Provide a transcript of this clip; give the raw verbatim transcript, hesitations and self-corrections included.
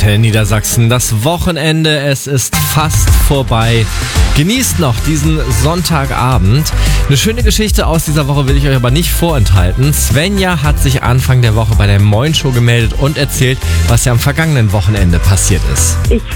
Antenne Niedersachsen. Das Wochenende, es ist fast vorbei. Genießt noch diesen Sonntagabend. Eine schöne Geschichte aus dieser Woche will ich euch aber nicht vorenthalten. Svenja hat sich Anfang der Woche bei der Moin Show gemeldet und erzählt, was ja am vergangenen Wochenende passiert ist. Ich